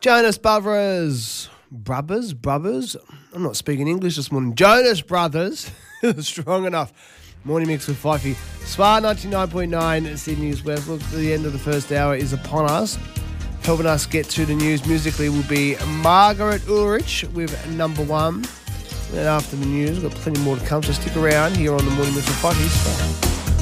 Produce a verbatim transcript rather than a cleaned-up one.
Jonas Brothers. Brothers? Brothers? I'm not speaking English this morning. Jonas Brothers. Strong enough. Morning mix with Fifey. Spa ninety-nine point nine, Sydney's West. Look, the end of the first hour is upon us. Helping us get to the news musically will be Margaret Ulrich with number one. And after the news, we've got plenty more to come, so stick around here on the Morning Mix with Fifey.